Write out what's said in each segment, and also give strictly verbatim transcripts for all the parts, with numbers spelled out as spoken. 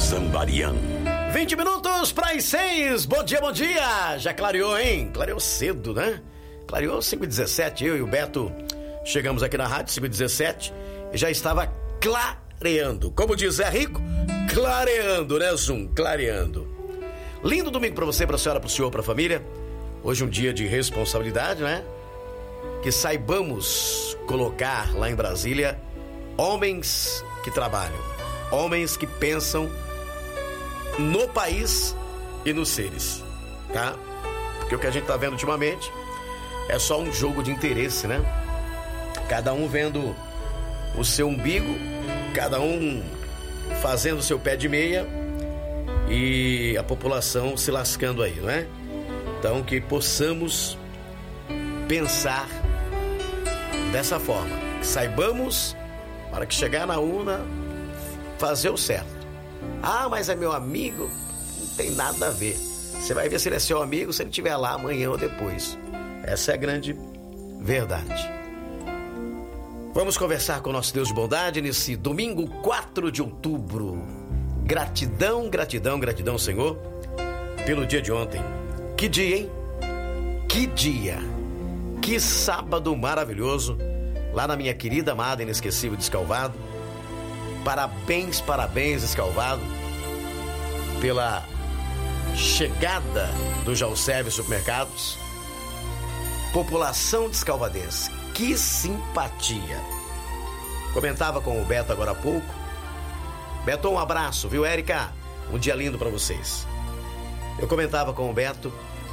Zambarian. vinte minutos para as seis. Bom dia, bom dia. Já clareou, hein? Clareou cedo, né? Clareou cinco e dezessete. Eu e o Beto chegamos aqui na rádio cinco e dezessete e já estava clareando. Como diz Zé Rico, clareando, né, Zum? Clareando. Lindo domingo para você, para a senhora, para o senhor, para a família. Hoje um dia de responsabilidade, né? Que saibamos colocar lá em Brasília homens que trabalham, homens que pensam no país e nos seres, tá? Porque o que a gente tá vendo ultimamente é só um jogo de interesse, né? Cada um vendo o seu umbigo, cada um fazendo o seu pé de meia e a população se lascando aí, não é? Então que possamos pensar dessa forma, que saibamos, para que chegar na urna, fazer o certo. Ah, mas é meu amigo, não tem nada a ver. Você vai ver se ele é seu amigo se ele estiver lá amanhã ou depois. Essa é a grande verdade. Vamos conversar com o nosso Deus de bondade nesse domingo quatro de outubro. Gratidão, gratidão, gratidão, Senhor, pelo dia de ontem. Que dia, hein? Que dia! Que sábado maravilhoso, lá na minha querida, amada, inesquecível Descalvado. Parabéns, parabéns, Descalvado, pela chegada do Jalserve Supermercados. População descalvadense, que simpatia. Comentava com o Beto agora há pouco. Beto, um abraço, viu, Érica? Um dia lindo pra vocês. Eu comentava com o Beto.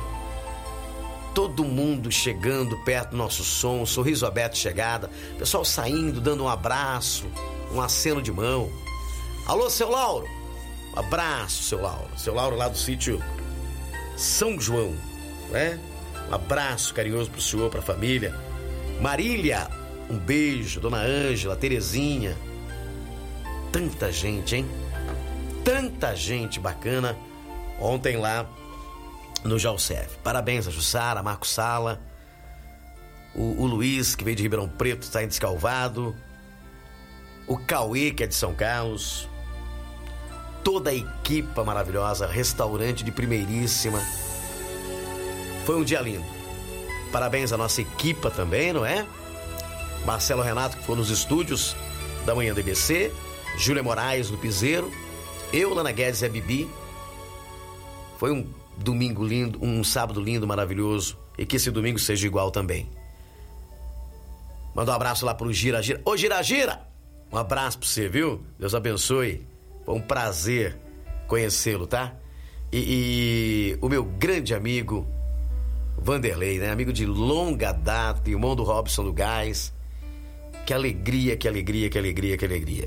Todo mundo chegando perto do nosso som, sorriso aberto, chegada. Pessoal saindo, dando um abraço, um aceno de mão. Alô, seu Lauro? Um abraço, seu Lauro. Seu Lauro lá do sítio São João, né? Um abraço carinhoso pro senhor, pra família. Marília, um beijo. Dona Ângela, Terezinha. Tanta gente, hein? Tanta gente bacana ontem lá no Jalserve. Parabéns a Jussara, a Marco Sala, o, o Luiz, que veio de Ribeirão Preto, está em Descalvado, o Cauê, que é de São Carlos, toda a equipa maravilhosa, restaurante de primeiríssima. Foi um dia lindo. Parabéns à nossa equipa também, não é? Marcelo Renato, que foi nos estúdios da Manhã D B C, Júlia Moraes no Piseiro, eu, Lana Guedes e a Bibi. Foi um domingo lindo, um sábado lindo, maravilhoso, e que esse domingo seja igual também. Manda um abraço lá pro Gira Gira. Ô, Gira Gira! Um abraço pra você, viu? Deus abençoe. Foi um prazer conhecê-lo, tá? E, e o meu grande amigo Vanderlei, né? Amigo de longa data, irmão do Robson do Gás. Que alegria, que alegria, que alegria, que alegria.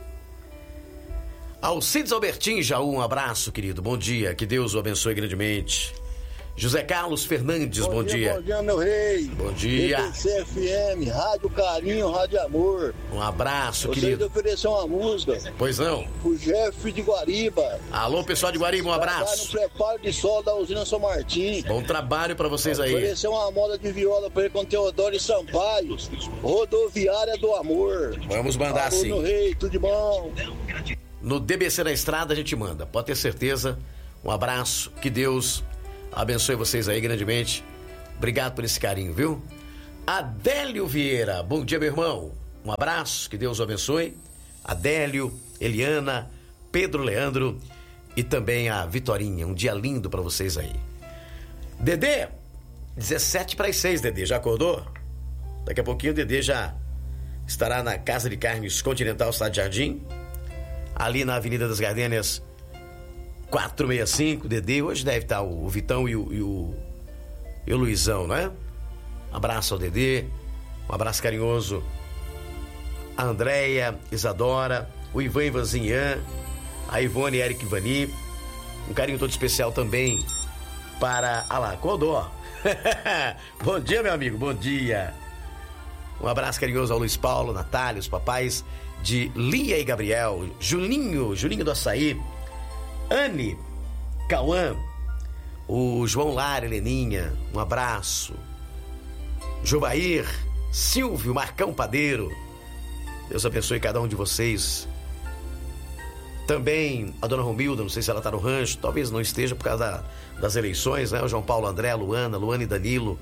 Alcides Albertin Jaú, um abraço, querido. Bom dia, que Deus o abençoe grandemente. José Carlos Fernandes, bom, bom dia, dia. Bom dia, meu rei. Bom dia. B T C F M, Rádio Carinho, Rádio Amor. Um abraço, eu querido. Eu oferecer uma música. Pois não. O Jeff de Guariba. Alô, pessoal de Guariba, um abraço. Tá no preparo de sol da usina São Martim. Bom trabalho pra vocês aí. Oferecer uma moda de viola pra ele com Teodoro e Sampaio. Rodoviária do Amor. Vamos mandar Alô, sim. meu rei, tudo de bom? No D B C na estrada a gente manda, pode ter certeza. Um abraço, que Deus abençoe vocês aí grandemente. Obrigado por esse carinho, viu? Adélio Vieira, bom dia, meu irmão. Um abraço, que Deus o abençoe. Adélio, Eliana, Pedro Leandro e também a Vitorinha. Um dia lindo pra vocês aí. Dedê, dezessete para as seis, Dedê, já acordou? Daqui a pouquinho o Dedê já estará na Casa de Carnes Continental Cidade Jardim, ali na Avenida das Gardênias quatrocentos e sessenta e cinco, Dedê. Hoje deve estar o Vitão e o, e o, e o Luizão, não é? Um abraço ao Dedê, um abraço carinhoso a Andréia, Isadora, o Ivan Ivanzinhan, a Ivone e Eric Ivani. Um carinho todo especial também para... Ah lá, acordou. Bom dia, meu amigo, bom dia. Um abraço carinhoso ao Luiz Paulo, Natália, os papais de Lia e Gabriel, Julinho, Julinho do Açaí, Anne, Cauã, o João Lara, Heleninha, um abraço. Jovair, Silvio, Marcão Padeiro, Deus abençoe cada um de vocês. Também a dona Romilda, não sei se ela está no rancho, talvez não esteja por causa da, das eleições, né? O João Paulo André, Luana, Luana e Danilo.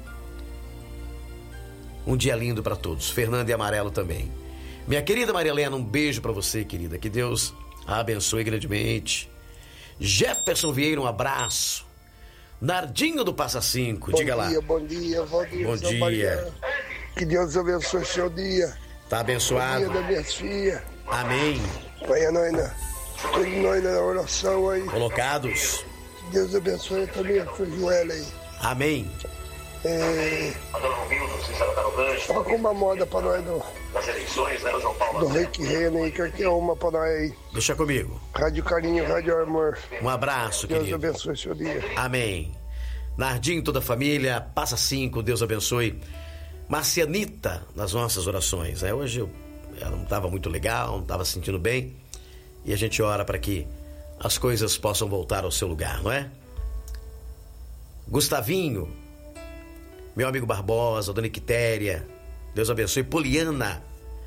Um dia lindo para todos. Fernanda e Amarelo também. Minha querida Maria Helena, um beijo para você, querida. Que Deus a abençoe grandemente. Jefferson Vieira, um abraço. Nardinho do Passa Cinco, diga lá. Bom dia, bom dia, Valdir. Bom dia. Que Deus abençoe o seu dia. Tá abençoado. Bom dia das minhas filhas. Amém. Põe nós na, todos nós na oração aí. Colocados. Que Deus abençoe também a sua Joela aí. Amém. É... Toca uma moda pra nós do, do Rick Renner aí, que aqui é uma pra nós aí. Deixa comigo. Rádio Carinho, Rádio Amor. Um abraço, Deus querido. Deus abençoe o seu dia. Amém. Nardinho, toda a família, Passa Cinco, Deus abençoe. Marcianita, nas nossas orações. É, hoje eu, ela não estava muito legal, não estava se sentindo bem. E a gente ora para que as coisas possam voltar ao seu lugar, não é? Gustavinho, meu amigo Barbosa, Dona Quitéria, Deus abençoe. Poliana,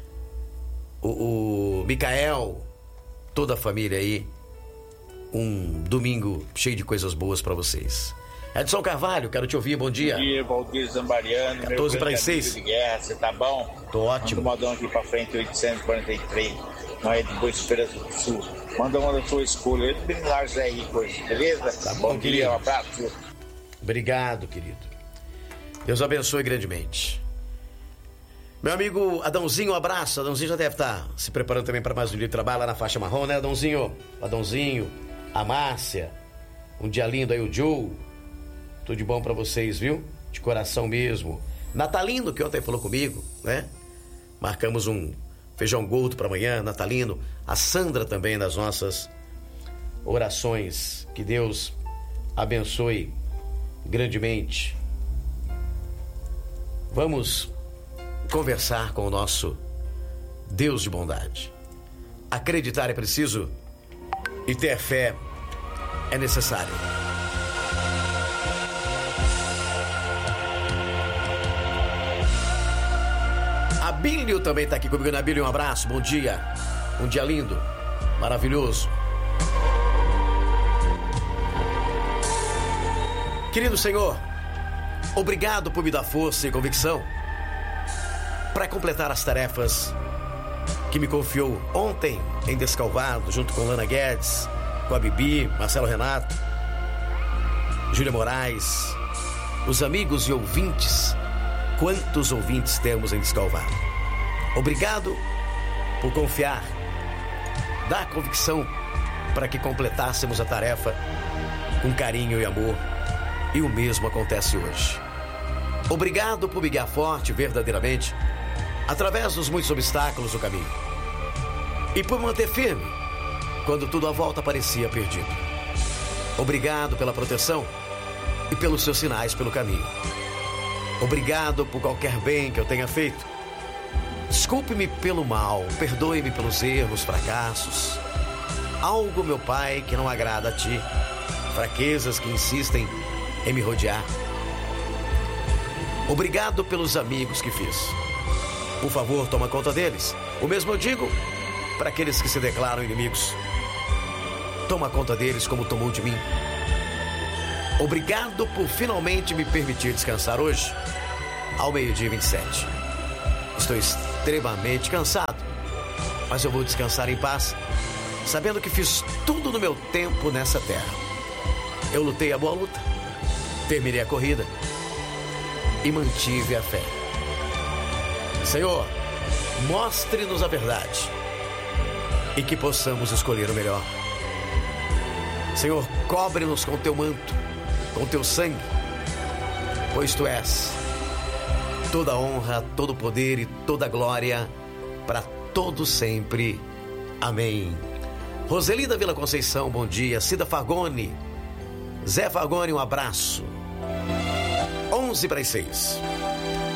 o, o Micael, toda a família aí. Um domingo cheio de coisas boas para vocês. Edson Carvalho, quero te ouvir, bom dia. Bom dia, Valdir Zambariano. quatorze para as seis. De guerra, você tá bom? Tô ótimo. Manda um modão aqui pra frente, oitocentos e quarenta e três. Nós é de Boa Esperança do Sul. Manda uma da sua escolha. Eu tenho Lars aí, coisa, beleza? Tá bom, bom querido. dia, um abraço. Obrigado, querido. Deus abençoe grandemente. Meu amigo Adãozinho, um abraço. Adãozinho já deve estar se preparando também para mais um dia de trabalho lá na faixa marrom, né, Adãozinho? Adãozinho, a Márcia, um dia lindo aí, o Joe. Tudo de bom para vocês, viu? De coração mesmo. Natalino, que ontem falou comigo, né? Marcamos um feijão gordo para amanhã, Natalino. A Sandra também nas nossas orações. Que Deus abençoe grandemente. Vamos conversar com o nosso Deus de bondade. Acreditar é preciso e ter fé é necessário. Abílio também está aqui comigo. Abílio, um abraço, bom dia. Um dia lindo, maravilhoso. Querido Senhor, obrigado por me dar força e convicção para completar as tarefas que me confiou ontem em Descalvado, junto com Lana Guedes, com a Bibi, Marcelo Renato, Júlia Moraes, os amigos e ouvintes. Quantos ouvintes temos em Descalvado? Obrigado por confiar, dar convicção para que completássemos a tarefa com carinho e amor. E o mesmo acontece hoje. Obrigado por me guiar forte, verdadeiramente, através dos muitos obstáculos do caminho. E por manter firme, quando tudo à volta parecia perdido. Obrigado pela proteção e pelos seus sinais pelo caminho. Obrigado por qualquer bem que eu tenha feito. Desculpe-me pelo mal, perdoe-me pelos erros, fracassos. Algo, meu Pai, que não agrada a Ti. Fraquezas que insistem em me rodear. Obrigado pelos amigos que fiz. Por favor, toma conta deles. O mesmo eu digo para aqueles que se declaram inimigos. Toma conta deles como tomou de mim. Obrigado por finalmente me permitir descansar hoje, ao meio-dia e vinte e sete. Estou extremamente cansado, mas eu vou descansar em paz, sabendo que fiz tudo no meu tempo nessa terra. Eu lutei a boa luta, terminei a corrida e mantive a fé. Senhor, mostre-nos a verdade e que possamos escolher o melhor. Senhor, cobre-nos com teu manto, com teu sangue, pois tu és toda honra, todo poder e toda glória para todo sempre. Amém. Roselinda Vila Conceição, bom dia. Cida Fagone, Zé Fagone, um abraço. onze para as seis.